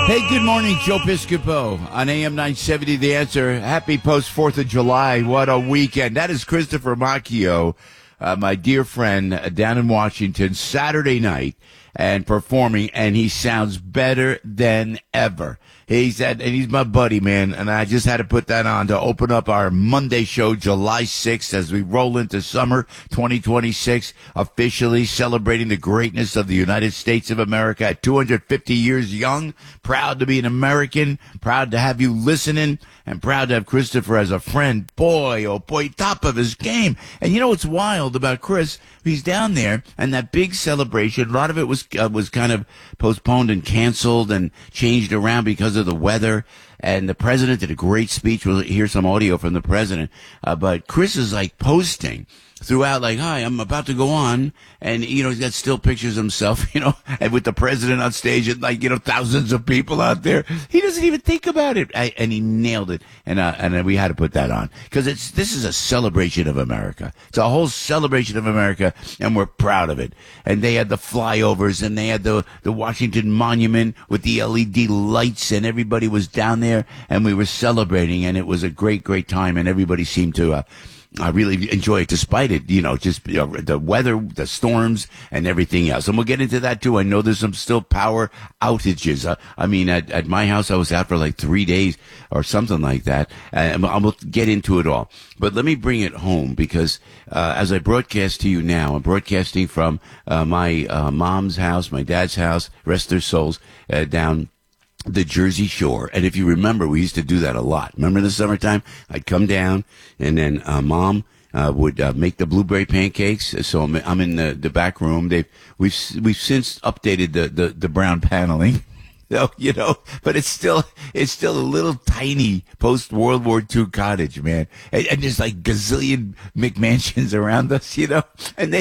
Hey, good morning, Joe Piscopo on AM 970. The Answer. Happy post 4th of July. What a weekend. That is Christopher Macchio, my dear friend down in Washington, Saturday night and performing, and he sounds better than ever. He said, and he's my buddy, man, and I just had to put that on to open up our Monday show, July 6th, as we roll into summer 2026, officially celebrating the greatness of the United States of America at 250 years young. Proud to be an American, proud to have you listening, and proud to have Christopher as a friend. Boy, oh boy, top of his game. And you know what's wild about Chris? He's down there, and that big celebration, a lot of it was kind of postponed and canceled and changed around because of the weather. And the president did a great speech. We'll hear some audio from the president. But Chris is like posting throughout, like, hi, I'm about to go on. And, you know, he's got still pictures of himself, you know, and with the president on stage and, like, you know, thousands of people out there. He doesn't even think about it. And he nailed it. And we had to put that on because this is a celebration of America. It's a whole celebration of America, and we're proud of it. And they had the flyovers, and they had the Washington Monument with the LED lights, and everybody was down there, and we were celebrating, and it was a great, great time, and everybody seemed to I really enjoy it despite it, you know, just the weather, the storms, and everything else. And we'll get into that, too. I know there's some still power outages. I mean, at my house, I was out for like 3 days or something like that. And I will get into it all. But let me bring it home because as I broadcast to you now, I'm broadcasting from my mom's house, my dad's house, rest their souls, down the Jersey Shore. And if you remember, we used to do that a lot. Remember in the summertime? I'd come down, and then Mom would make the blueberry pancakes. So I'm in the back room. We've since updated the brown paneling. So, you know, but it's still a little tiny post World War II cottage, man. And there's like gazillion McMansions around us, you know, and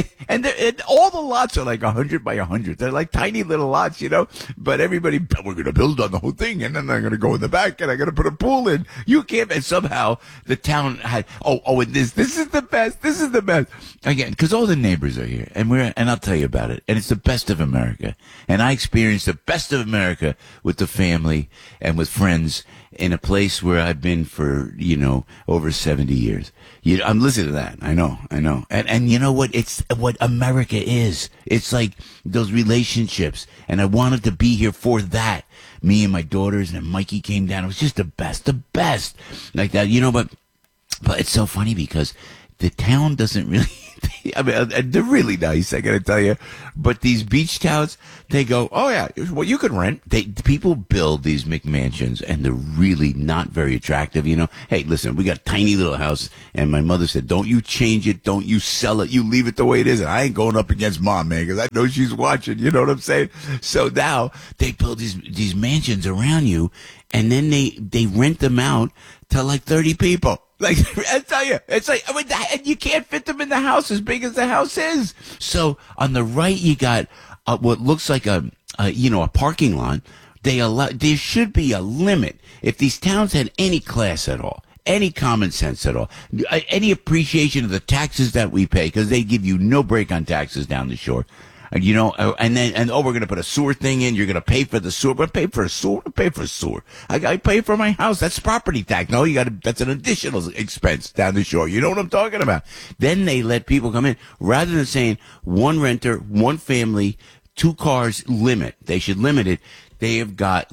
all the lots are like 100 by 100. They're like tiny little lots, you know, but we're going to build on the whole thing. And then I'm going to go in the back and I'm going to put a pool in. You can't, and somehow the town had, and this is the best. This is the best. Again, because all the neighbors are here and I'll tell you about it. And it's the best of America. And I experienced the best of America with the family and with friends in a place where I've been for, you know, over 70 years. I'm listening to that. I know. And you know what? It's what America is. It's like those relationships. And I wanted to be here for that. Me and my daughters, and Mikey came down. It was just the best like that, you know, but it's so funny because the town doesn't really, I mean, they're really nice, I gotta tell you. But these beach towns, they go, oh yeah, well, you can rent. People build these McMansions, and they're really not very attractive, you know. Hey, listen, we got a tiny little house, and my mother said, don't you change it, don't you sell it, you leave it the way it is. And I ain't going up against Mom, man, because I know she's watching, you know what I'm saying? So now, they build these mansions around you, and then they rent them out to like 30 people. Like, I tell you, it's like, I mean, and you can't fit them in the house as big as the house is. So on the right, you got what looks like a parking lot. There should be a limit. If these towns had any class at all, any common sense at all, any appreciation of the taxes that we pay, because they give you no break on taxes down the shore. You know, and we're going to put a sewer thing in. You're going to pay for the sewer. But pay for a sewer. Pay for a sewer. I pay for my house. That's property tax. No, that's an additional expense down the shore. You know what I'm talking about? Then they let people come in rather than saying one renter, one family, 2 cars limit. They should limit it. They have got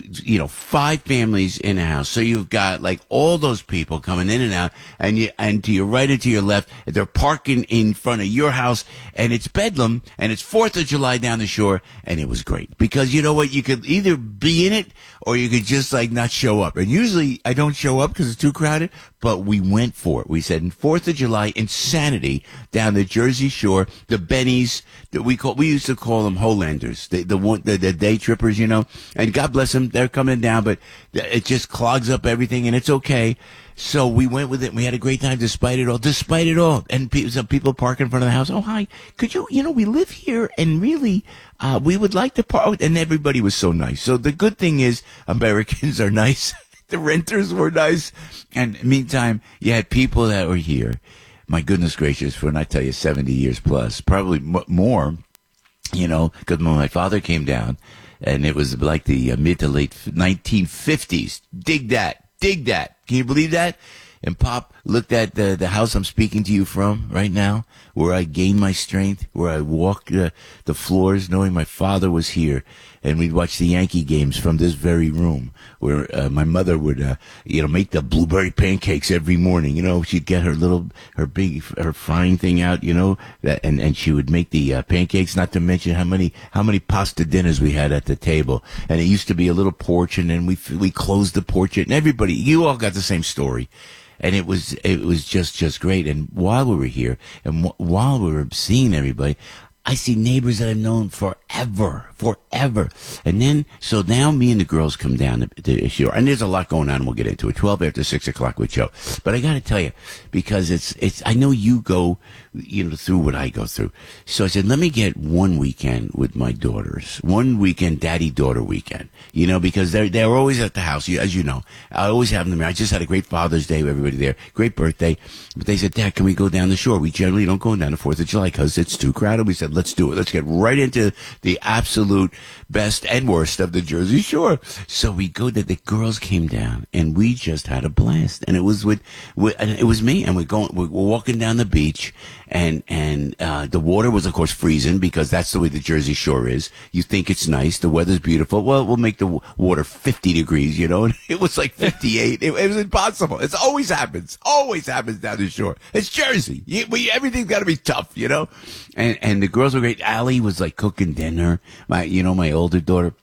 5 families in a house. So you've got like all those people coming in and out, and to your right and to your left, they're parking in front of your house, and it's bedlam, and it's 4th of July down the shore, and it was great. Because you know what? You could either be in it, or you could just like not show up. And usually I don't show up because it's too crowded, but we went for it. We said 4th of July insanity down the Jersey Shore, the Bennies, we used to call them Holanders, the day trippers, you know. And God bless them, they're coming down, but it just clogs up everything, and it's okay. So we went with it. We had a great time despite it all. And some people park in front of the house. Oh, hi. Could you we live here, and really, we would like to park. And everybody was so nice. So the good thing is Americans are nice. The renters were nice. And meantime, you had people that were here. My goodness gracious, for not tell you 70 years plus, probably more, because when my father came down, and it was like the mid to late 1950s. Dig that. Can you believe that? And Pop looked at the house I'm speaking to you from right now, where I gained my strength, where I walked the floors knowing my father was here. And we'd watch the Yankee games from this very room, where my mother would, make the blueberry pancakes every morning. She'd get her frying thing out, and she would make the pancakes. Not to mention how many pasta dinners we had at the table. And it used to be a little porch, and then we closed the porch, and everybody, you all got the same story. And it was just great. And while we were here, and while we were seeing everybody, I see neighbors that I've known forever. And then, so now me and the girls come down to the shore. And there's a lot going on, and we'll get into it. 12 after 6 o'clock with Joe. But I got to tell you, because I know you go, through what I go through. So I said, let me get one weekend with my daughters. One weekend, daddy-daughter weekend. Because they're always at the house, as you know. I always have them there. I just had a great Father's Day with everybody there. Great birthday. But they said, Dad, can we go down the shore? We generally don't go down the 4th of July because it's too crowded. We said, let's do it. Let's get right into the absolute best and worst of the Jersey Shore. So we go there. The girls came down, and we just had a blast. And it was and it was me. And we're walking down the beach, and the water was, of course, freezing because that's the way the Jersey Shore is. You think it's nice. The weather's beautiful. Well, we'll make the water 50 degrees, And it was like 58. It was impossible. It always happens down the shore. It's Jersey. Everything's got to be tough, And the girls were great. Allie was like cooking dinner. My older daughter.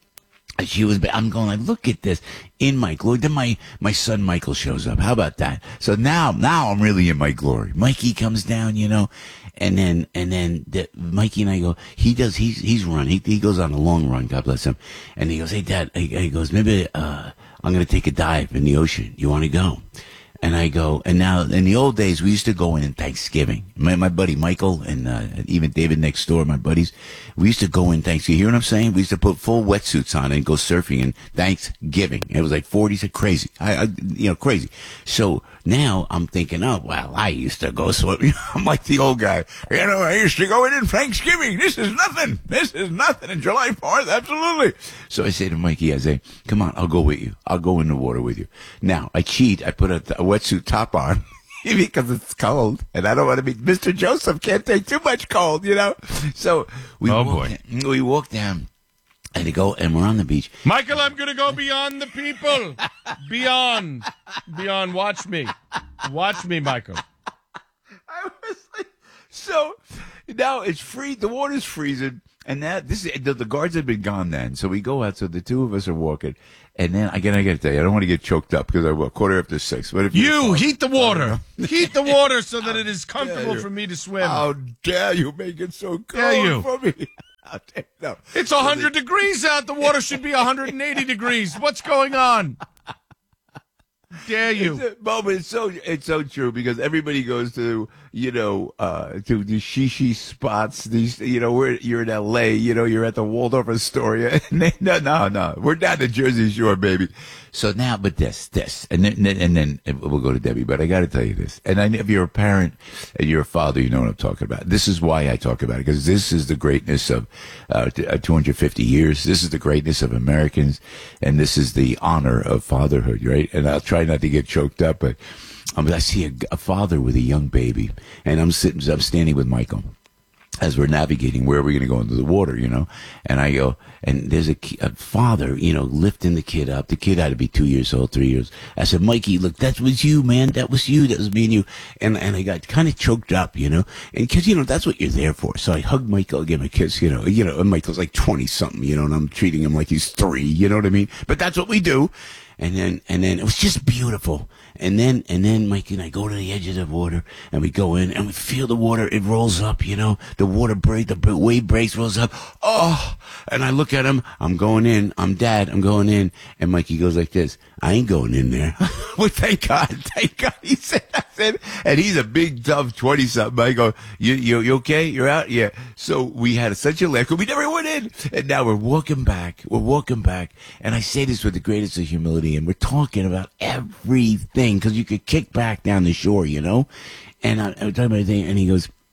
I'm going like, look at this in my glory. Then my son Michael shows up. How about that? So now I'm really in my glory. Mikey comes down, and then Mikey and I go, he's run. He goes on a long run. God bless him. And he goes, hey Dad, he goes, maybe, I'm going to take a dive in the ocean. You want to go? And I go, and now in the old days, we used to go in Thanksgiving. My buddy Michael and even David next door, my buddies, we used to go in Thanksgiving. You hear what I'm saying? We used to put full wetsuits on and go surfing in Thanksgiving. It was like 40s, crazy. Crazy. So now I'm thinking, oh, well, I used to go swimming. I'm like the old guy. I used to go in Thanksgiving. This is nothing. And July 4th, absolutely. So I say to Mikey, I say, come on, I'll go with you. I'll go in the water with you. Now, I cheat. I put a wetsuit top on because it's cold, and I don't want to be Mr. Joseph. Can't take too much cold, So we walk down, and we're on the beach. Michael, I'm gonna go beyond the people. Beyond. Watch me, Michael. I was like, so now it's free. The water's freezing. And the guards had been gone then, so we go out. So the two of us are walking, and then again, I got to tell you, I don't want to get choked up because I walk 6:15. What if you heat the water? Heat the water so that it is comfortable for me to swim. How dare you make it so Dare you? cold for me? No. It's 100 degrees out. The water should be 180 degrees. What's going on? Dare you? But it's so true because everybody goes to to these shishi spots. These you're in L.A. You're at the Waldorf Astoria. No, we're down the Jersey Shore, baby. So now, but this, and then we'll go to Debbie. But I got to tell you this, and if you're a parent and you're a father, you know what I'm talking about. This is why I talk about it because this is the greatness of 250 years. This is the greatness of Americans, and this is the honor of fatherhood, right? And I'll try not to get choked up, but I see a father with a young baby, and I'm standing with Michael as we're navigating where are we going to go into the water, and I go, and there's a father, lifting the kid up. The kid had to be 2 years old, 3 years. I said, Mikey, look, that was you, man. That was you. That was me and you. And I got kind of choked up, and because, that's what you're there for. So I hugged Michael, gave him a kiss, and Michael's like 20 something, and I'm treating him like he's 3, you know what I mean? But that's what we do. And then it was just beautiful. And then Mike and I go to the edge of the water and we go in and we feel the water. It rolls up, the water break, the wave breaks, rolls up. Oh, and I look at him. I'm going in. I'm I'm going in. And Mikey goes like this. I ain't going in there. Well, thank God. He said, and he's a big, tough 20 something. I go, you okay? You're out? Yeah. So we had such a laugh. We never went in. And now we're walking back. And I say this with the greatest of humility. And we're talking about everything because you could kick back down the shore, And I'm talking about everything. And he goes,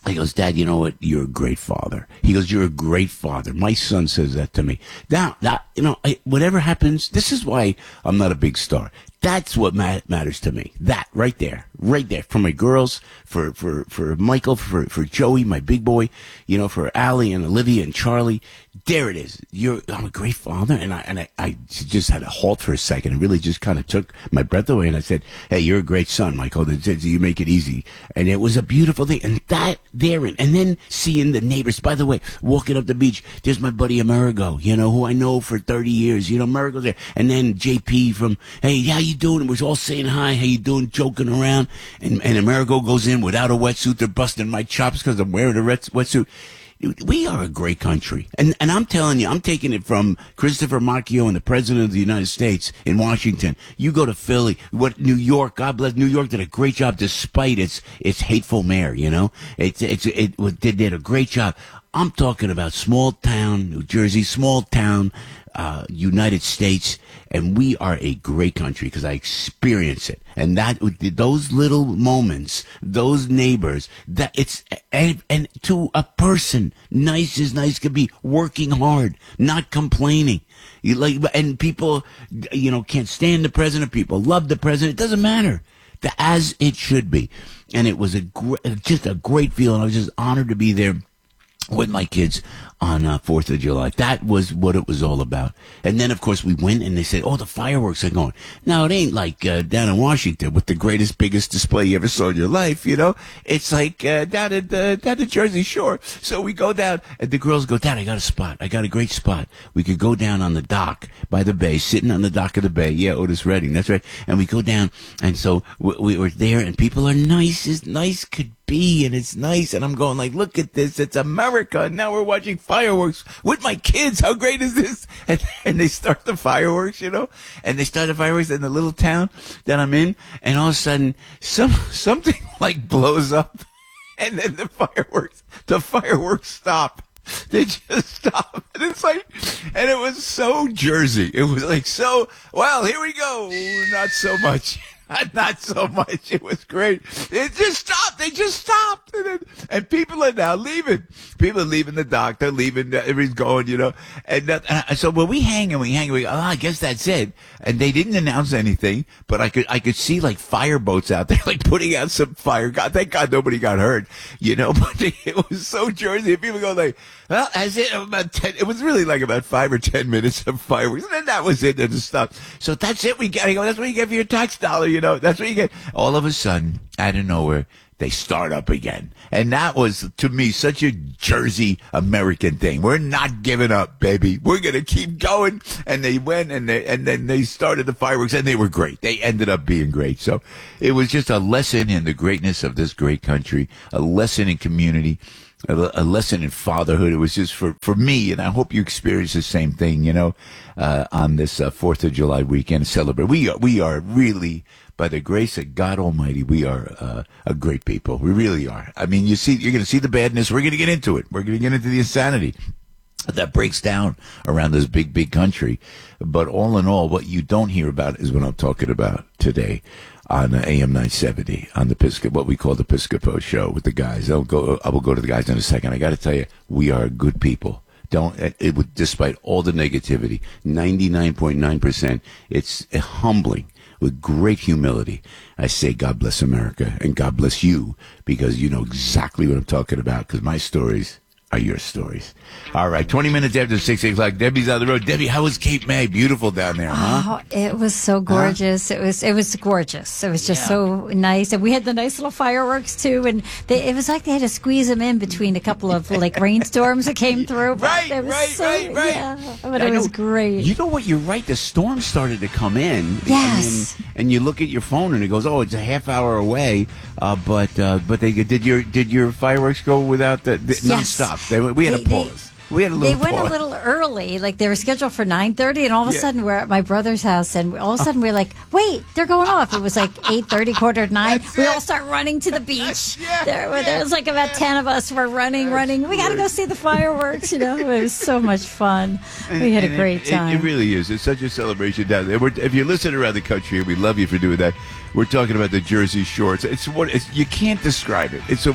He goes, Dad, you know what? You're a great father. He goes, you're a great father. My son says that to me. Now, whatever happens, this is why I'm not a big star. That's what matters to me. That right there. For my girls, for Michael, for Joey, my big boy, for Allie and Olivia and Charlie. There it is. I'm a great father. And I just had to halt for a second and really just kind of took my breath away. And I said, hey, you're a great son, Michael. You make it easy. And it was a beautiful thing. And that there, and then seeing the neighbors, by the way, walking up the beach, there's my buddy Amerigo, who I know for 30 years, Amerigo's there. And then JP from, hey, how you doing? And we're all saying hi, how you doing, joking around. And Amerigo goes in without a wetsuit. They're busting my chops because I'm wearing a wetsuit. We are a great country. And I'm telling you, I'm taking it from Christopher Macchio and the President of the United States in Washington. You go to Philly, New York, God bless, New York did a great job despite its hateful mayor, It did a great job. I'm talking about small town, New Jersey, small town, United States, and we are a great country because I experience it. And those little moments, those neighbors, and to a person, nice as nice could be, working hard, not complaining. And people, can't stand the president. People love the president. It doesn't matter. As it should be. And it was just a great feeling. I was just honored to be there with my kids on 4th of July. That was what it was all about. And then, of course, we went and they said, the fireworks are going. Now, it ain't like down in Washington with the biggest display you ever saw in your life, It's like down at the Jersey Shore. So we go down, and the girls go, Dad, I got a spot. I got a great spot. We could go down on the dock by the bay, sitting on the dock of the bay. Yeah, Otis Redding, that's right. And we go down, and so we were there, and people are nice as nice could be, and it's nice, and I'm going like, look at this, it's America, and now we're watching fireworks with my kids. How great is this? And they start the fireworks, and they start the fireworks in the little town that I'm in, and all of a sudden something like blows up, and then the fireworks stop. They just stop. And it's like, and it was so Jersey. It was like, well, here we go. Not so much. Not so much. It was great. It just stopped. They just stopped. And people are now leaving. People are leaving the dock. They're leaving. Everybody's going, And so when we hang, I guess that's it. And they didn't announce anything, but I could see like fire boats out there, like putting out some fire. God, thank God nobody got hurt, But it was so Jersey. And people go like, well, as it it was really like about 5 or 10 minutes of fireworks. And then that was it. Then it stopped. So that's it. That's what you get for your tax dollar, That's what you get. All of a sudden, out of nowhere, they start up again. And that was, to me, such a Jersey American thing. We're not giving up, baby. We're going to keep going. And they went and then they started the fireworks and they were great. They ended up being great. So it was just a lesson in the greatness of this great country, a lesson in community, a lesson in fatherhood. It was just for me, and I hope you experience the same thing, on this 4th of July weekend to celebrate. We are really, by the grace of God Almighty, we are a great people. We really are. I mean, you're going to see the badness. We're going to get into it. We're going to get into the insanity that breaks down around this big, big country. But all in all, what you don't hear about is what I'm talking about today on AM 970 on the what we call the Piscopo show with the guys. I will go to the guys in a second. I got to tell you, we are good people. Despite all the negativity, 99.9%, it's humbling. With great humility, I say God bless America and God bless you, because you know exactly what I'm talking about, because my stories are your stories. All right, 20 minutes after 6 o'clock, Debbie's on the road. Debbie, how was Cape May? Beautiful down there, huh? Oh, it was so gorgeous. Huh? It was gorgeous. It was just so nice. And we had the nice little fireworks, too. And it was like they had to squeeze them in between a couple of, rainstorms that came through. Right. Yeah, but it was great. You know what? You're right. The storm started to come in. Yes. And you look at your phone and it goes, it's a half hour away. But did your fireworks go without the nonstop? We had a pause. We had a They little went a pause. little early, like they were scheduled for 9:30, and all of a Yeah. sudden we're at my brother's house, and all of a sudden we're like, "Wait, they're going off!" It was like 8:30, 8:45. That's We it. all start running to the beach. Yeah, There's like about 10 of us. We're running. We got to go see the fireworks. It was so much fun. We had a And great time. It really is. It's such a celebration down there. If you're listening around the country, we love you for doing that. We're talking about the Jersey Shore. You can't describe it. It's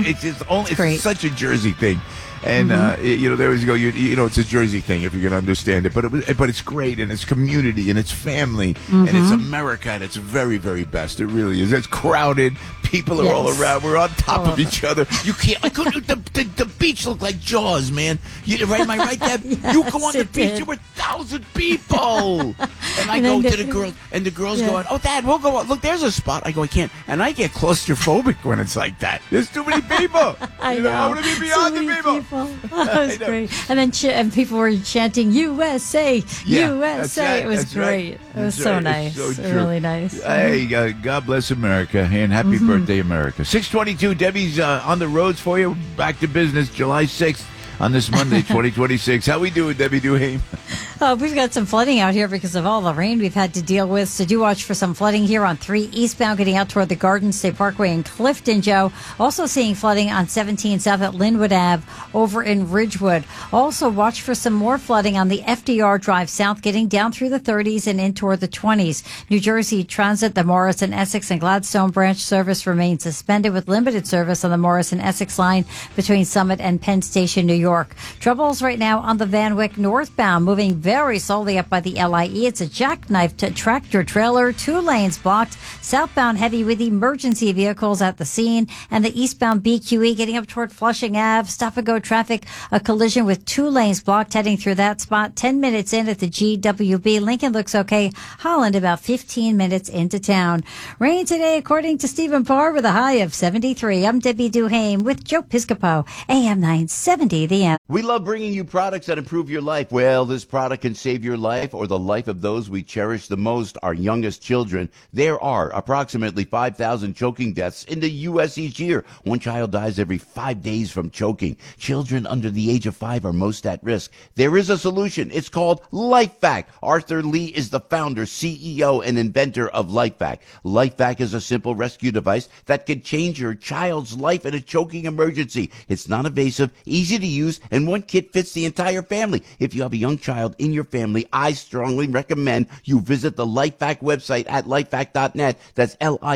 Great. such a Jersey thing. And there was it's a Jersey thing if you can understand it. But it's great, and it's community, and it's family, and it's America, and it's very, very best. It really is. It's crowded. People are all Yes. around. We're on top of it. each other. You can't. I couldn't. The beach looked like Jaws, man. Am I right, Deb? You go on the it beach. did. There were 1,000 people, and I And go then to the girls, and the girls Yeah. go, "Oh, Dad, we'll go. Look, there's a spot." I go, "I can't," and I get claustrophobic when it's like that. There's too many people. I You know. I want to be So beyond many the people. Oh, it was know. great. And then and people were chanting USA, Yeah, USA. that's right, It was that's right. great. It was That's so right. nice. It's so true. Really nice. Hey, God bless America, and happy birthday, America. 6:22. Debbie's on the roads for you. Back to business, July 6th. On this Monday, 2026. How we doing, Debbie Duhame? We've got some flooding out here because of all the rain we've had to deal with. So do watch for some flooding here on 3 eastbound getting out toward the Garden State Parkway in Clifton, Joe. Also seeing flooding on 17 south at Linwood Ave over in Ridgewood. Also watch for some more flooding on the FDR Drive south getting down through the 30s and in toward the 20s. New Jersey Transit, the Morrison, Essex, and Gladstone branch service remains suspended with limited service on the Morrison, Essex line between Summit and Penn Station, New York. Troubles right now on the Van Wyck northbound, moving very slowly up by the LIE. It's a jackknifed tractor trailer, 2 lanes blocked. Southbound heavy with emergency vehicles at the scene, and the eastbound BQE getting up toward Flushing Ave. Stop and go traffic, a collision with 2 lanes blocked heading through that spot. 10 minutes in at the GWB. Lincoln looks okay. Holland about 15 minutes into town. Rain today, according to Stephen Parr, with a high of 73. I'm Debbie Duhame with Joe Piscopo, AM 970, The Answer. We love bringing you products that improve your life. Well, this product can save your life or the life of those we cherish the most, our youngest children. There are approximately 5,000 choking deaths in the U.S. each year. One child dies every 5 days from choking. Children under the age of 5 are most at risk. There is a solution. It's called LifeVac. Arthur Lee is the founder, CEO, and inventor of LifeVac. LifeVac is a simple rescue device that can change your child's life in a choking emergency. It's non-invasive, easy to use, and one kit fits the entire family. If you have a young child in your family, I strongly recommend you visit the LifeVac website at lifevac.net. That's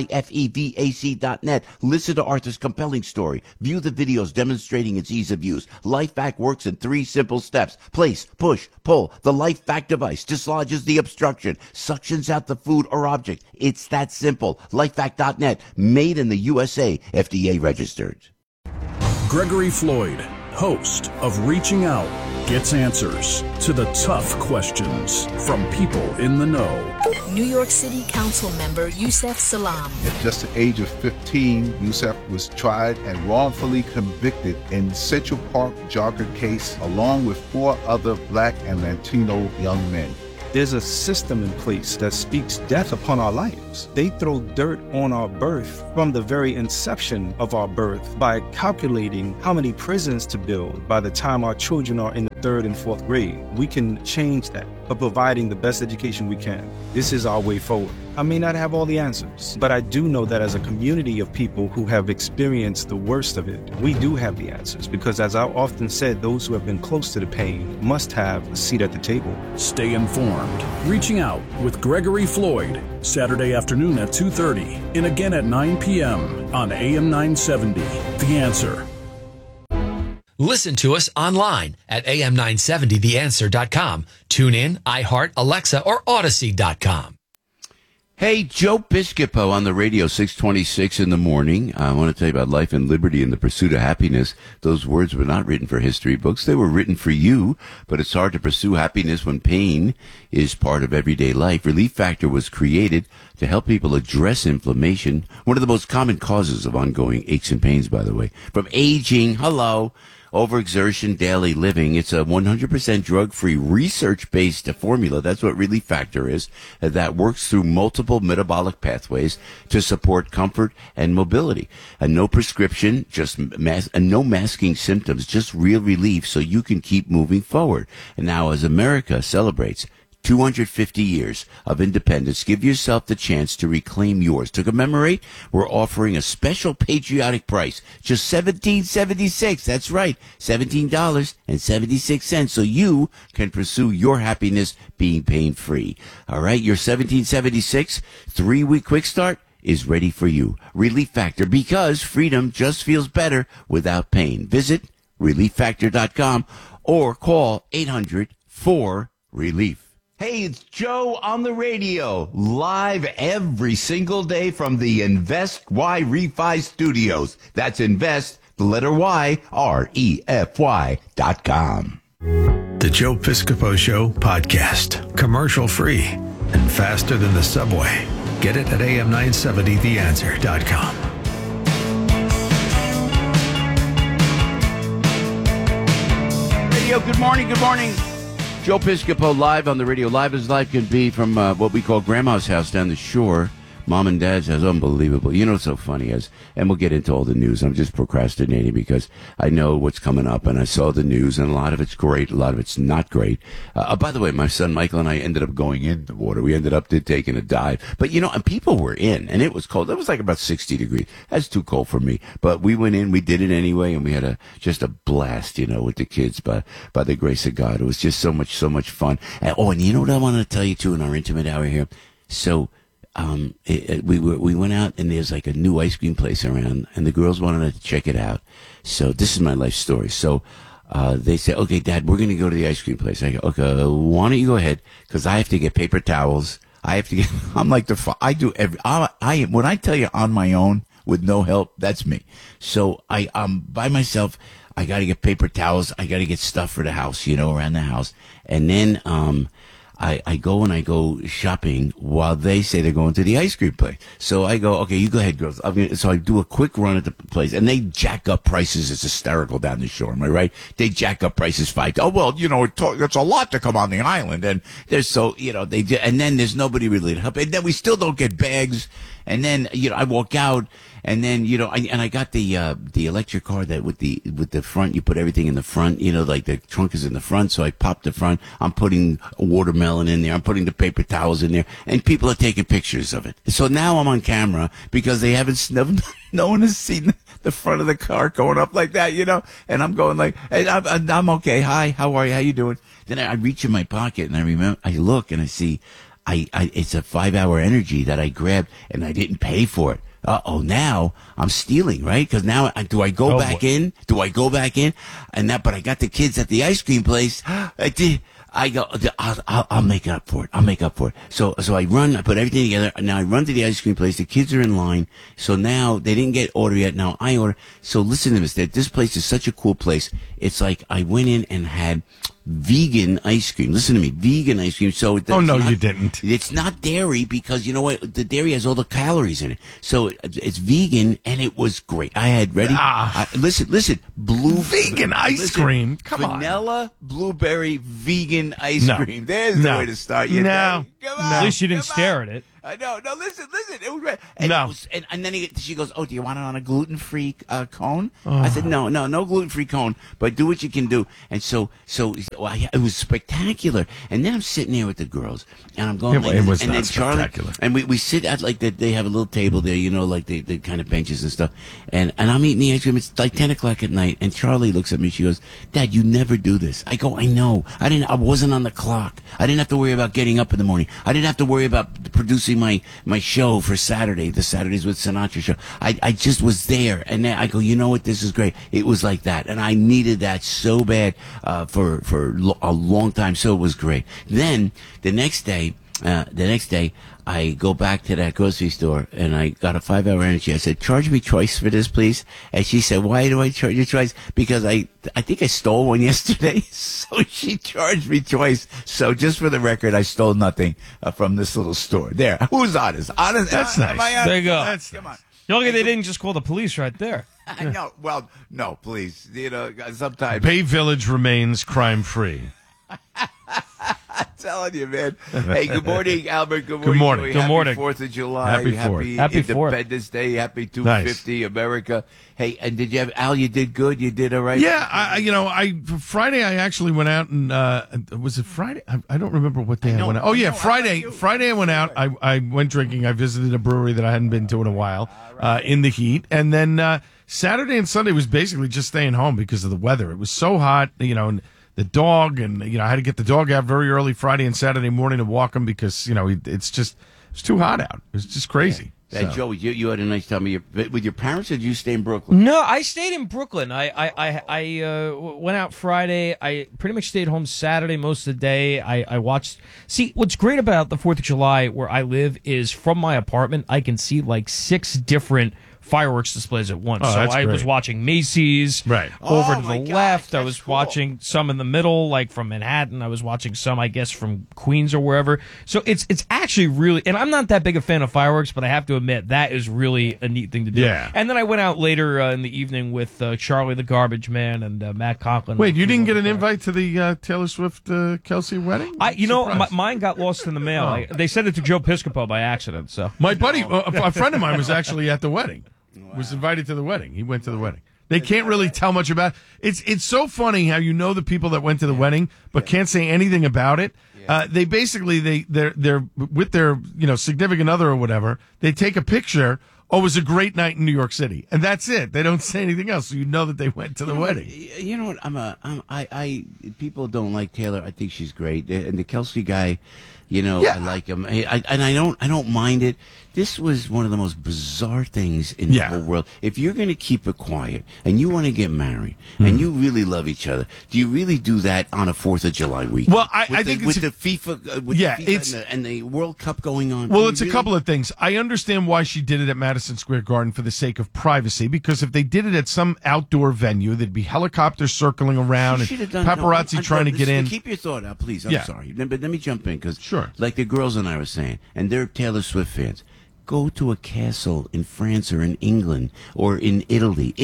LIFEVAC.net. Listen to Arthur's compelling story. View the videos demonstrating its ease of use. LifeVac works in 3 simple steps. Place, push, pull. The LifeVac device dislodges the obstruction, suctions out the food or object. It's that simple. LifeVac.net. Made in the USA. FDA registered. Gregory Floyd, host of Reaching Out, gets answers to the tough questions from people in the know. New York City Council member Yusef Salaam. At just the age of 15, Yusef was tried and wrongfully convicted in Central Park jogger case along with 4 other Black and Latino young men. There's a system in place that speaks death upon our lives. They throw dirt on our birth from the very inception of our birth by calculating how many prisons to build by the time our children are in the 3rd and 4th grade. We can change that by providing the best education we can. This is our way forward. I may not have all the answers, but I do know that as a community of people who have experienced the worst of it, we do have the answers because, as I often said, those who have been close to the pain must have a seat at the table. Stay informed. Reaching Out with Gregory Floyd, Saturday afternoon at 2:30 and again at 9 p.m. on AM 970. The Answer. Listen to us online at am970theanswer.com. Tune in, iHeart, Alexa, or Odyssey.com. Hey, Joe Piscopo on the radio, 626 in the morning. I want to tell you about life and liberty and the pursuit of happiness. Those words were not written for history books. They were written for you, but it's hard to pursue happiness when pain is part of everyday life. Relief Factor was created to help people address inflammation, one of the most common causes of ongoing aches and pains, by the way. From aging, overexertion, daily living. It's a 100% drug-free, research-based formula. That's what Relief Factor is. That works through multiple metabolic pathways to support comfort and mobility. And no prescription, and no masking symptoms, just real relief so you can keep moving forward. And now, as America celebrates 250 years of independence, give yourself the chance to reclaim yours. To commemorate, we're offering a special patriotic price, just $17.76. That's right, $17.76, so you can pursue your happiness being pain-free. All right, your $17.76 3-week quick start is ready for you. Relief Factor, because freedom just feels better without pain. Visit ReliefFactor.com or call 800-4-RELIEF. Hey, it's Joe on the radio, live every single day from the Invest Y Refi Studios. That's Invest, the letter Y, REFY.com. The Joe Piscopo Show podcast, commercial free and faster than the subway. Get it at am970theanswer.com. Radio, good morning, good morning. Joe Piscopo live on the radio, live as live can be from what we call Grandma's house down the shore. Mom and Dad's house, unbelievable. You know what's so funny is, and we'll get into all the news. I'm just procrastinating because I know what's coming up, and I saw the news, and a lot of it's great, a lot of it's not great. By the way, my son Michael and I ended up going in the water. We ended up taking a dive. But, and people were in, and it was cold. It was like about 60 degrees. That's too cold for me. But we went in, we did it anyway, and we had just a blast, with the kids by the grace of God. It was just so much fun. And you know what I wanted to tell you, too, in our intimate hour here? So, we went out, and there's like a new ice cream place around, and the girls wanted to check it out. So this is my life story. So they say, okay, Dad, we're going to go to the ice cream place. I go, okay, why don't you go ahead? Because I have to get paper towels. I'm like I do when I tell you on my own with no help, that's me. So by myself. I got to get paper towels. I got to get stuff for the house, around the house. And then, I go shopping while they say they're going to the ice cream place. So I go, okay, you go ahead, girls. So I do a quick run at the place, and they jack up prices. It's hysterical down the shore. Am I right? They jack up prices $5. Oh, well, it's a lot to come on the island, and there's and then there's nobody really to help. And then we still don't get bags. And then, I walk out, and then, I got the electric car that with the front, you put everything in the front, like the trunk is in the front. So I pop the front. I'm putting a watermelon in there. I'm putting the paper towels in there, and people are taking pictures of it. So now I'm on camera because they no one has seen the front of the car going up like that, and I'm going like, hey, I'm okay. Hi, how are you? How you doing? Then I reach in my pocket, and I look, and I see, it's a 5-hour energy that I grabbed, and I didn't pay for it. Now I'm stealing, right? Because now do I go back in? Do I go back in? But I got the kids at the ice cream place. I go, I'll make up for it. I'll make up for it. So I run, I put everything together. Now I run to the ice cream place. The kids are in line. So now they didn't get order yet. Now I order. So listen to this. This place is such a cool place. It's like I went in and had vegan ice cream. Listen to me, vegan ice cream. So you didn't. It's not dairy because you know what? The dairy has all the calories in it. So it's vegan, and it was great. I had ready. Listen, vegan ice cream. Come on, vanilla blueberry vegan ice cream. There's the way to start your day. Come on, at least you didn't stare at it. No, listen. It was great. And then she goes, oh, do you want it on a gluten-free cone? I said, no gluten-free cone, but do what you can do. And so it was spectacular. And then I'm sitting there with the girls, and I'm going, it was and not then Charlie, spectacular. and we sit at like they have a little table there, like the kind of benches and stuff. And I'm eating the ice cream. It's like 10 o'clock at night, and Charlie looks at me. She goes, Dad, you never do this. I go, I know. I wasn't on the clock. I didn't have to worry about getting up in the morning. I didn't have to worry about producing my show for Saturday, the Saturdays with Sinatra show. I just was there, and then I go, you know what, this is great. It was like that, and I needed that so bad for a long time, so it was great. Then the next day, The next day, I go back to that grocery store and I got a 5-hour energy. I said, charge me twice for this, please. And she said, why do I charge you twice? Because I think I stole one yesterday. So she charged me twice. So just for the record, I stole nothing from this little store. There. Who's honest? Honest. That's nice. There you go. Come on. You're lucky they didn't just call the police right there. No, well, no, please. Sometimes. Bay Village remains crime-free. I'm telling you, man. Hey, good morning, Albert. Good morning. Good morning. Joey. Good morning. Happy 4th of July. Happy 4th. Happy 4th. Independence Day. Happy 250 America. Hey, and did you have Al? You did good. You did all right. Yeah, Friday I actually went out and was it Friday? I don't remember what day I went out. Oh yeah, Friday. Friday I went out. I went drinking. I visited a brewery that I hadn't been to in a while in the heat, and then Saturday and Sunday was basically just staying home because of the weather. It was so hot, and the dog, and I had to get the dog out very early Friday and Saturday morning to walk him because it's too hot out. It was just crazy. Yeah. And Joey, you had a nice time with your parents, or did you stay in Brooklyn? No, I stayed in Brooklyn. I went out Friday. I pretty much stayed home Saturday most of the day. I watched. See, what's great about the 4th of July where I live is from my apartment, I can see like 6 different fireworks displays at once. So I was watching Macy's over to the left. I was watching some in the middle, like from Manhattan. I was watching some, I guess, from Queens or wherever. So it's actually really, and I'm not that big a fan of fireworks, but I have to admit that is really a neat thing to do. Yeah. And then I went out later in the evening with Charlie the Garbage Man and Matt Conklin. Wait, you didn't get an invite to the Taylor Swift Kelsey wedding? Mine got lost in the mail. They sent it to Joe Piscopo by accident. So my buddy, a friend of mine, was actually at the wedding. Was invited to the wedding. He went to the wedding. They can't really tell much about it. It's so funny how the people that went to the wedding but can't say anything about it. They basically they're with their significant other or whatever. They take a picture. Oh, it was a great night in New York City, and that's it. They don't say anything else, so that they went to the wedding. You know what? People don't like Taylor. I think she's great, and the Kelsey guy. I like him, and I don't mind it. This was one of the most bizarre things in the whole world. If you're going to keep it quiet and you want to get married and you really love each other, do you really do that on a 4th of July week? Well, I think with the FIFA, and the World Cup going on. Well, it's a couple of things. I understand why she did it at Madison Square Garden for the sake of privacy, because if they did it at some outdoor venue, there'd be helicopters circling around and paparazzi trying to get in. Keep your thought out, please. I'm sorry, but let me jump in because, like the girls and I were saying, and they're Taylor Swift fans. Go to a castle in France or in England or in Italy,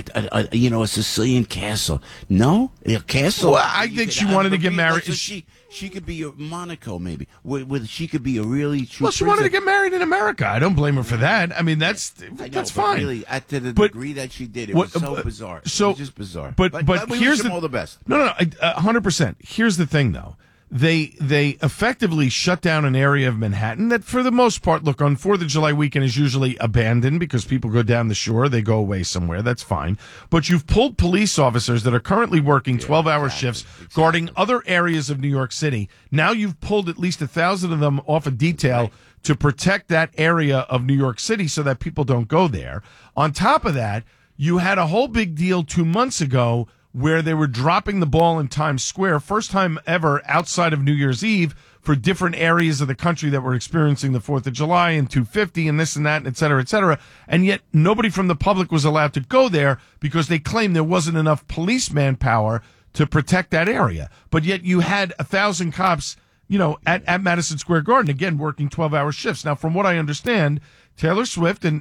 a Sicilian castle. No, a castle. Well, I think she wanted to get married. So she could be a Monaco, maybe. She could be a really true. Well, she wanted to get married in America. I don't blame her for that. I mean, that's fine. Really, to the degree that she did, it was so bizarre. It was just bizarre. But we here's wish them all the best. No, 100%. Here's the thing, though. They effectively shut down an area of Manhattan that, for the most part, look, on 4th of July weekend is usually abandoned because people go down the shore, they go away somewhere, that's fine. But you've pulled police officers that are currently working 12-hour shifts guarding other areas of New York City. Now you've pulled at least 1,000 of them off a detail to protect that area of New York City so that people don't go there. On top of that, you had a whole big deal 2 months ago where they were dropping the ball in Times Square, first time ever outside of New Year's Eve, for different areas of the country that were experiencing the 4th of July and 250 and this and that, et cetera, et cetera. And yet nobody from the public was allowed to go there because they claimed there wasn't enough police manpower to protect that area. But yet you had 1,000 cops, at Madison Square Garden, again, working 12-hour shifts. Now, from what I understand, Taylor Swift and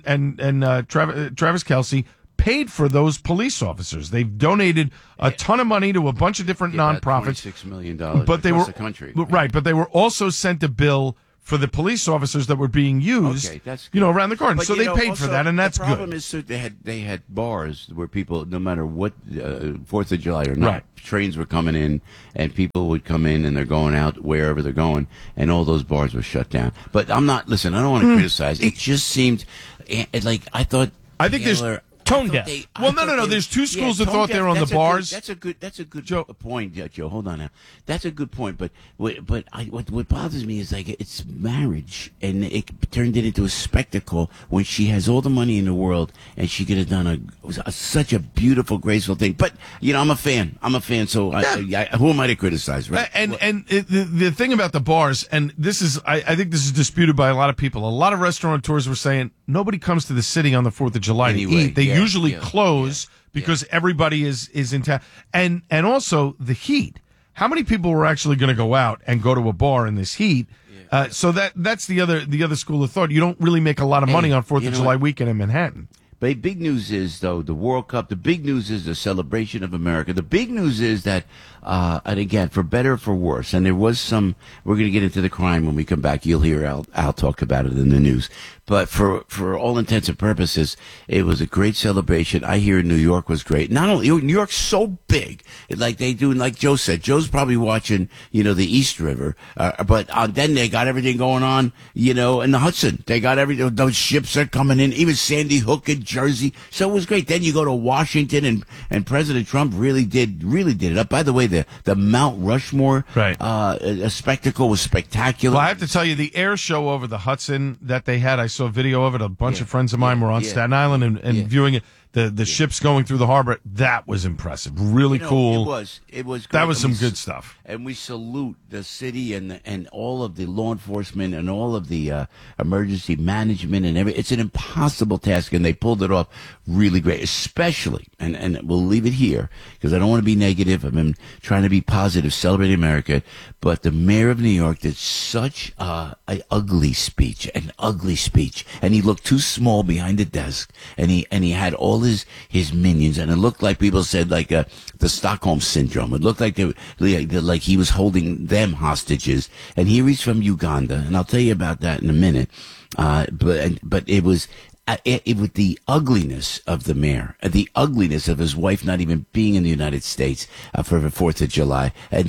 Travis Kelce paid for those police officers. They've donated a ton of money to a bunch of different nonprofits. $26 million but they were the country. Right, but they were also sent a bill for the police officers that were being used, around the garden. But, so they paid for that, and that's good. The problem is they had bars where people, no matter what, 4th of July or not, trains were coming in, and people would come in, and they're going out wherever they're going, and all those bars were shut down. But I don't want to criticize. It just seemed like I thought. I think Tone deaf. Well, no. There's two schools of thought there on the bars. That's a good point, Joe. Hold on now. That's a good point. But what bothers me is like it's marriage, and it turned it into a spectacle when she has all the money in the world, and she could have done such a beautiful, graceful thing. But I'm a fan. So who am I to criticize, right? The thing about the bars, and this is, I think this is disputed by a lot of people. A lot of restaurateurs were saying nobody comes to the city on the 4th of July to eat. They usually close because everybody is in town. And also the heat. How many people were actually going to go out and go to a bar in this heat? So that's the other school of thought. You don't really make a lot of money on 4th of July weekend in Manhattan. But big news is, though, the World Cup. The big news is the celebration of America. The big news is that, and again, for better or for worse, and there was some, we're going to get into the crime when we come back. You'll hear Al talk about it in the news. But for all intents and purposes, it was a great celebration. I hear New York was great. Not only, New York's so big, like they do, like Joe said, Joe's probably watching, the East River, but then they got everything going on, in the Hudson. They got everything, those ships are coming in, even Sandy Hook and Jersey. So it was great. Then you go to Washington and President Trump really did it up. By the way, the Mount Rushmore, a spectacle was spectacular. Well, I have to tell you, the air show over the Hudson that they had, I saw a video of it. A bunch of friends of mine were on Staten Island and viewing it. The ships going through the harbor, that was impressive. Really cool. It was great. That was some good stuff. And we salute the city and all of the law enforcement and all of the emergency management and everything. It's an impossible task, and they pulled it off really great, especially, and we'll leave it here because I don't want to be negative. I've been trying to be positive, celebrating America, but the mayor of New York did such an ugly speech, and he looked too small behind the desk, and he had all his minions, and it looked like people said like the Stockholm syndrome. It looked like like he was holding them hostages. And here he's from Uganda, and I'll tell you about that in a minute. But it was. With the ugliness of the mayor, the ugliness of his wife not even being in the United States for the 4th of July, and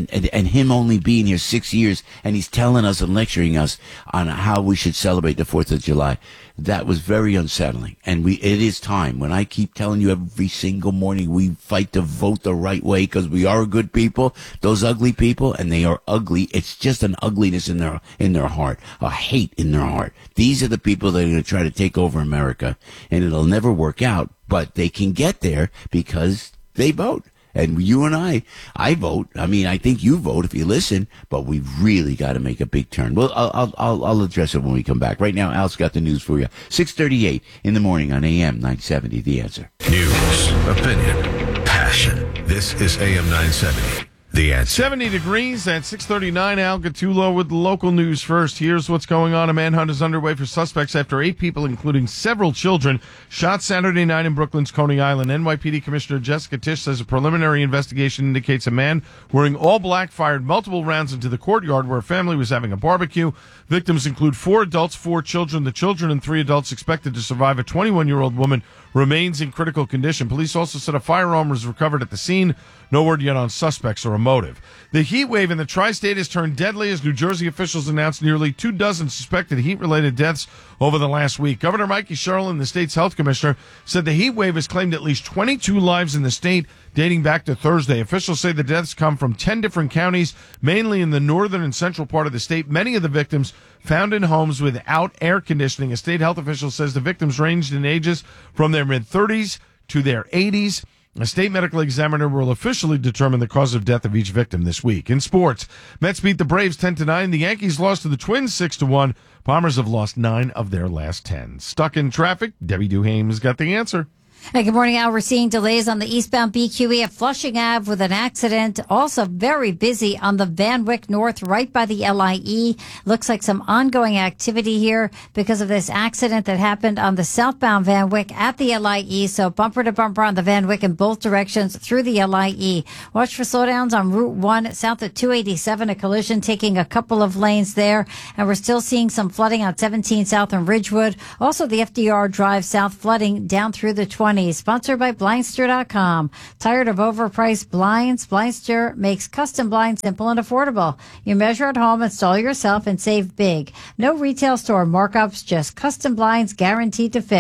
him only being here 6 years, and he's telling us and lecturing us on how we should celebrate the 4th of July. That was very unsettling. And it is time. When I keep telling you every single morning we fight to vote the right way because we are good people, those ugly people, and they are ugly. It's just an ugliness in their heart, a hate in their heart. These are the people that are going to try to take over America, and it'll never work out, but they can get there because they vote. And you and I vote. I mean, I think you vote if you listen, but we've really got to make a big turn. Well, I'll address it when we come back. Right now, Al's got the news for you. 6:38 in the morning on AM 970, The Answer. News, opinion, passion. This is AM 970. The Answer. 70 degrees at 6:39. Al Gattulo with the local news first. Here's what's going on. A manhunt is underway for suspects after 8 people, including several children, shot Saturday night in Brooklyn's Coney Island. NYPD Commissioner Jessica Tisch says a preliminary investigation indicates a man wearing all black fired multiple rounds into the courtyard where a family was having a barbecue. Victims include 4 adults, 4 children. The children and 3 adults expected to survive. A 21-year-old woman remains in critical condition. Police also said a firearm was recovered at the scene. No word yet on suspects or a motive. The heat wave in the tri-state has turned deadly as New Jersey officials announced nearly 24 suspected heat-related deaths over the last week. Governor Mikey Sherlin, the state's health commissioner, said the heat wave has claimed at least 22 lives in the state dating back to Thursday. Officials say the deaths come from 10 different counties, mainly in the northern and central part of the state. Many of the victims found in homes without air conditioning. A state health official says the victims ranged in ages from their mid-30s to their 80s. A state medical examiner will officially determine the cause of death of each victim this week. In sports, Mets beat the Braves 10-9. The Yankees lost to the Twins 6-1. Bombers have lost 9 of their last 10. Stuck in traffic? Debbie Duhame's got the answer. Hey, good morning, Al. We're seeing delays on the eastbound BQE at Flushing Ave with an accident. Also very busy on the Van Wyck North right by the LIE. Looks like some ongoing activity here because of this accident that happened on the southbound Van Wyck at the LIE. So bumper to bumper on the Van Wyck in both directions through the LIE. Watch for slowdowns on Route 1 south of 287. A collision taking a couple of lanes there. And we're still seeing some flooding on 17 south in Ridgewood. Also the FDR Drive south flooding down through the 20s. Sponsored by Blindster.com. Tired of overpriced blinds? Blindster makes custom blinds simple and affordable. You measure at home, install yourself, and save big. No retail store markups, just custom blinds guaranteed to fit.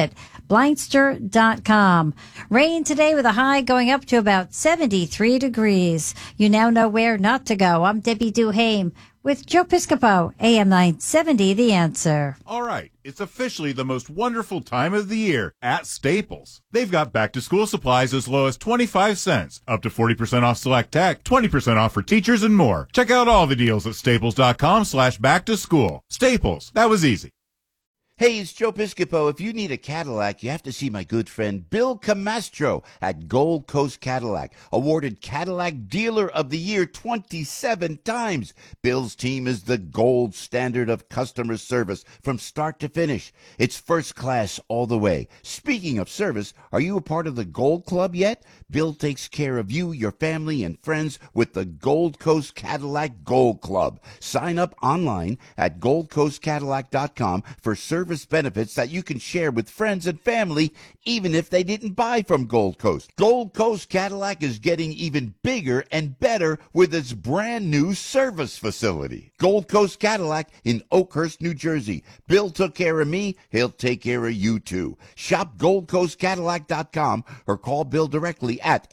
Blindster.com. Rain today with a high going up to about 73 degrees. You now know where not to go. I'm Debbie Duhame with Joe Piscopo, AM 970, The Answer. All right, it's officially the most wonderful time of the year at Staples. They've got back-to-school supplies as low as 25 cents, up to 40% off select tech, 20% off for teachers, and more. Check out all the deals at staples.com/back-to-school. Staples, that was easy. Hey, it's Joe Piscopo. If you need a Cadillac, you have to see my good friend Bill Camastro at Gold Coast Cadillac, awarded Cadillac Dealer of the Year 27 times. Bill's team is the gold standard of customer service from start to finish. It's first class all the way. Speaking of service, are you a part of the Gold Club yet? Bill takes care of you, your family, and friends with the Gold Coast Cadillac Gold Club. Sign up online at goldcoastcadillac.com for service benefits that you can share with friends and family, even if they didn't buy from Gold Coast. Gold Coast Cadillac is getting even bigger and better with its brand new service facility. Gold Coast Cadillac in Oakhurst, New Jersey. Bill took care of me. He'll take care of you too. Shop goldcoastcadillac.com or call Bill directly at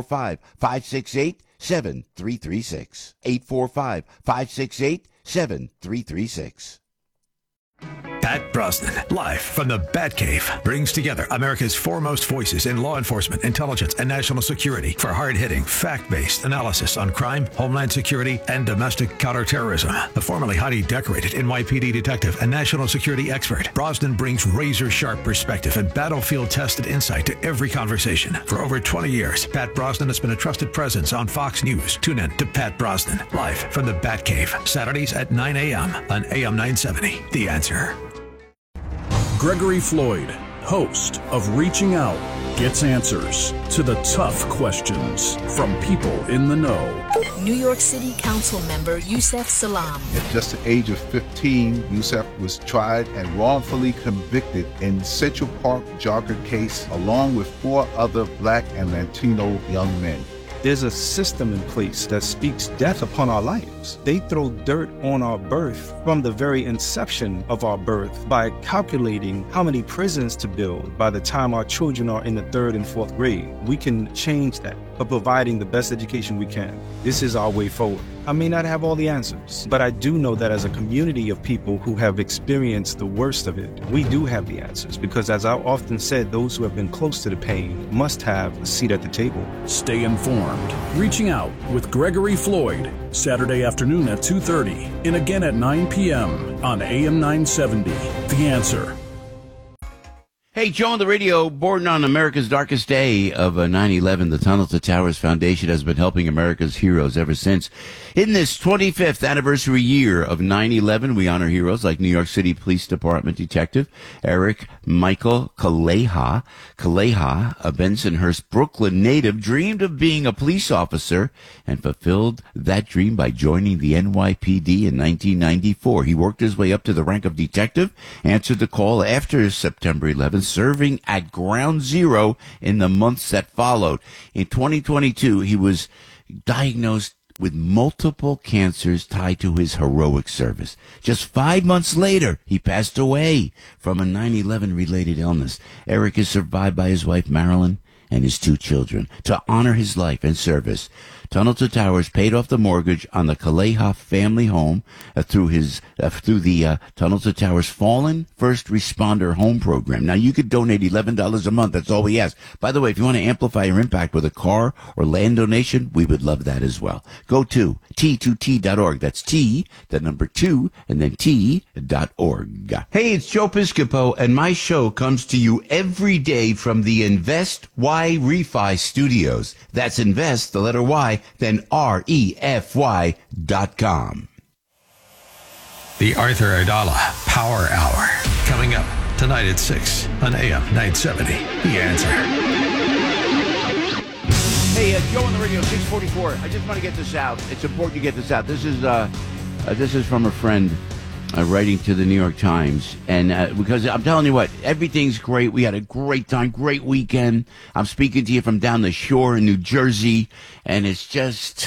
845-568-7336. 845-568-7336. Pat Brosnan, live from the Batcave, brings together America's foremost voices in law enforcement, intelligence, and national security for hard-hitting, fact-based analysis on crime, homeland security, and domestic counterterrorism. The formerly highly decorated NYPD detective and national security expert, Brosnan brings razor-sharp perspective and battlefield-tested insight to every conversation. For over 20 years, Pat Brosnan has been a trusted presence on Fox News. Tune in to Pat Brosnan, live from the Batcave, Saturdays at 9 a.m. on AM 970. The Answer. Gregory Floyd, host of Reaching Out, gets answers to the tough questions from people in the know. New York City Council member Yusef Salaam. At just the age of 15, Yusef was tried and wrongfully convicted in Central Park jogger case along with 4 other black and Latino young men. There's a system in place that speaks death upon our lives. They throw dirt on our birth from the very inception of our birth by calculating how many prisons to build by the time our children are in the 3rd and 4th grade. We can change that by providing the best education we can. This is our way forward. I may not have all the answers, but I do know that as a community of people who have experienced the worst of it, we do have the answers because, as I often said, those who have been close to the pain must have a seat at the table. Stay informed. Reaching Out with Gregory Floyd, Saturday afternoon at 2:30 and again at 9 p.m. on AM 970. The Answer. Hey, Joe on the radio, born on America's darkest day of 9/11, the Tunnel to Towers Foundation has been helping America's heroes ever since. In this 25th anniversary year of 9/11, we honor heroes like New York City Police Department Detective Eric Michael Kaleha. Kaleha, a Bensonhurst, Brooklyn native, dreamed of being a police officer and fulfilled that dream by joining the NYPD in 1994. He worked his way up to the rank of detective, answered the call after September 11th, serving at Ground Zero in the months that followed. In 2022, he was diagnosed with multiple cancers tied to his heroic service. Just 5 months later, he passed away from a 9/11 related illness. Eric is survived by his wife, Marilyn, and his 2 children. To honor his life and service, Tunnel to Towers paid off the mortgage on the Kaleha family home through the Tunnel to Towers Fallen First Responder Home Program. Now, you could donate $11 a month. That's all we ask. By the way, if you want to amplify your impact with a car or land donation, we would love that as well. Go to T2T.org. That's T, the number 2, and then T.org. Hey, it's Joe Piscopo, and my show comes to you every day from the Invest Y Refi Studios. That's Invest, the letter Y, then REFY.com. The Arthur Aidala Power Hour, coming up tonight at 6 on AM 970. The Answer. Hey, Joe on the radio, 644. I just want to get this out. It's important to get this out. This is from a friend writing to the New York Times. And because I'm telling you what, everything's great. We had a great time, great weekend. I'm speaking to you from down the shore in New Jersey. And it's just,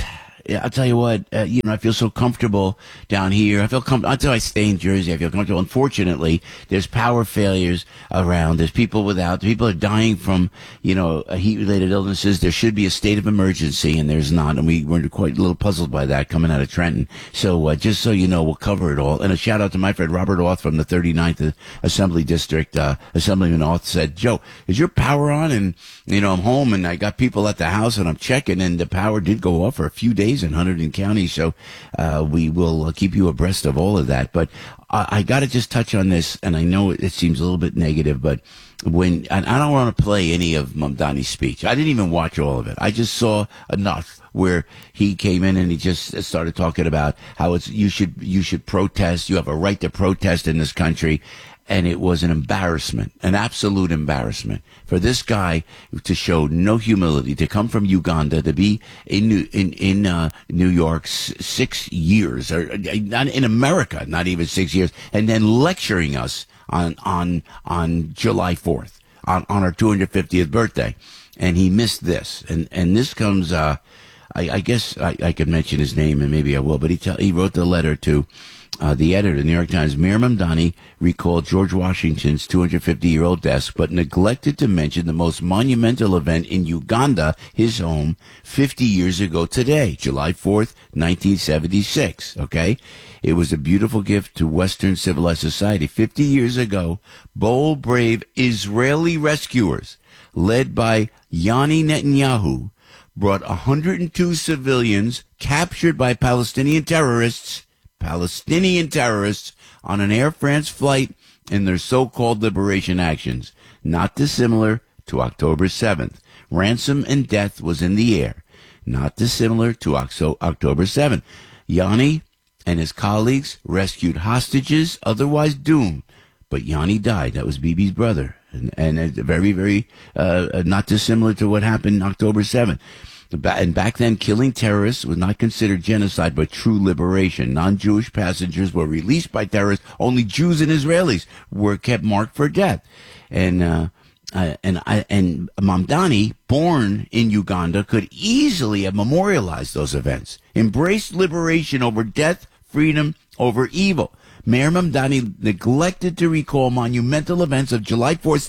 I'll tell you what, I feel so comfortable down here. I feel comfortable until I stay in Jersey. I feel comfortable. Unfortunately, there's power failures around. There's people are dying from, heat-related illnesses. There should be a state of emergency, and there's not. And we're quite a little puzzled by that coming out of Trenton. So just so you know, we'll cover it all. And a shout out to my friend Robert Auth from the 39th Assembly District. Assemblyman Auth said, Joe, is your power on? And, I'm home and I got people at the house and I'm checking, and the power did go off for a few days in Hunterdon County. So we will keep you abreast of all of that. But I got to just touch on this, and I know it seems a little bit negative, but and I don't want to play any of Mamdani's speech. I didn't even watch all of it. I just saw enough where he came in and he just started talking about how you should protest. You have a right to protest in this country. And it was an embarrassment, an absolute embarrassment for this guy to show no humility, to come from Uganda, to be in New York 6 years, or not in America, not even 6 years, and then lecturing us on July 4th, on our 250th birthday. And he missed this. And this comes, I guess I could mention his name, and maybe I will, but he wrote the letter to the editor of the New York Times. Mir Mamdani recalled George Washington's 250-year-old death, but neglected to mention the most monumental event in Uganda, his home, 50 years ago today, July 4th, 1976, okay? It was a beautiful gift to Western civilized society. 50 years ago, bold, brave Israeli rescuers, led by Yanni Netanyahu, brought 102 civilians captured by Palestinian terrorists on an Air France flight in their so-called liberation actions, not dissimilar to October 7th. Ransom and death was in the air, not dissimilar to October 7th. Yanni and his colleagues rescued hostages otherwise doomed, but Yanni died. That was Bibi's brother, and very, very not dissimilar to what happened October 7th. And back then, killing terrorists was not considered genocide, but true liberation. Non-Jewish passengers were released by terrorists. Only Jews and Israelis were kept marked for death. And Mamdani, born in Uganda, could easily have memorialized those events, embraced liberation over death, freedom over evil. Mayor Mamdani neglected to recall monumental events of July 4th,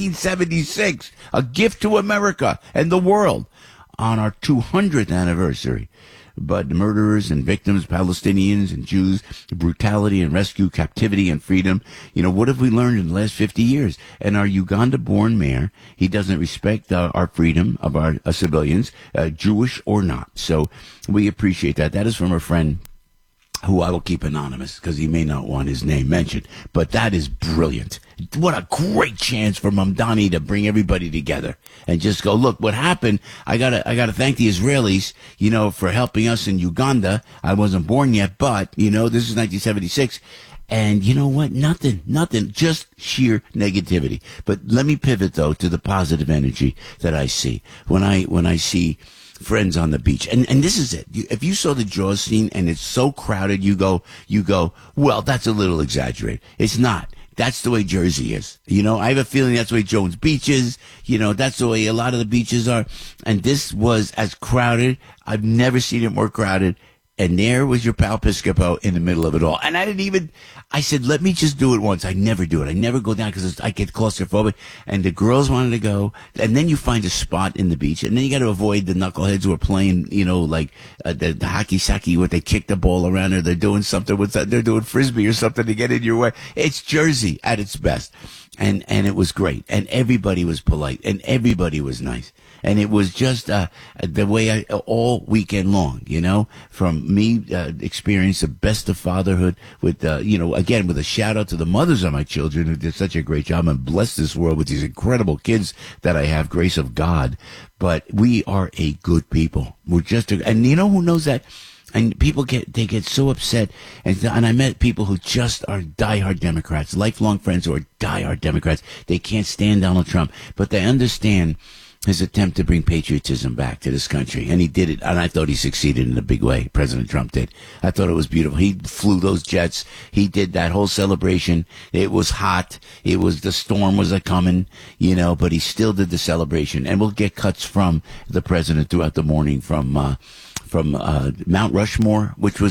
1976, a gift to America and the world, on our 200th anniversary. But murderers and victims, Palestinians and Jews, brutality and rescue, captivity and freedom. What have we learned in the last 50 years? And our Uganda-born mayor, he doesn't respect our freedom of our civilians, Jewish or not. So we appreciate that. That is from a friend who I will keep anonymous because he may not want his name mentioned. But that is brilliant. What a great chance for Mamdani to bring everybody together and just go, look, what happened, I gotta thank the Israelis, for helping us in Uganda. I wasn't born yet, but, this is 1976. And you know what? Nothing, just sheer negativity. But let me pivot though to the positive energy that I see when I see friends on the beach. And this is it. If you saw the Jaws scene and it's so crowded, you go, well, that's a little exaggerated. It's not. That's the way Jersey is. I have a feeling that's the way Jones Beach is. That's the way a lot of the beaches are. And this was as crowded. I've never seen it more crowded. And there was your pal Piscopo in the middle of it all. And I said, let me just do it once. I never do it. I never go down because I get claustrophobic. And the girls wanted to go. And then you find a spot in the beach. And then you got to avoid the knuckleheads who are playing, like the hacky sacky where they kick the ball around or they're doing something with that. They're doing frisbee or something to get in your way. It's Jersey at its best. And it was great. And everybody was polite and everybody was nice. And it was just the way all weekend long, from me experienced the best of fatherhood with, again, with a shout out to the mothers of my children who did such a great job and blessed this world with these incredible kids that I have, grace of God. But we are a good people. We're just, and you know who knows that? And people get so upset. And I met people who just are diehard Democrats, lifelong friends who are diehard Democrats. They can't stand Donald Trump, but they understand his attempt to bring patriotism back to this country. And he did it. And I thought he succeeded in a big way. President Trump did. I thought it was beautiful. He flew those jets. He did that whole celebration. It was hot. The storm was a-coming, but he still did the celebration. And we'll get cuts from the president throughout the morning from from Mount Rushmore, which was